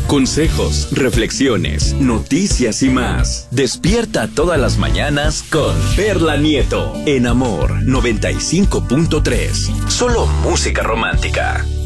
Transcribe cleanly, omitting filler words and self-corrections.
Consejos, reflexiones, noticias y más. Despierta todas las mañanas con Perla Nieto en Amor 95.3. Solo música romántica.